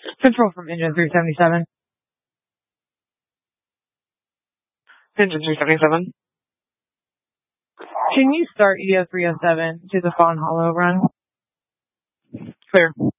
Control from Engine 377. Engine 377. Can you start EO 307 to the Fawn Hollow run? Clear.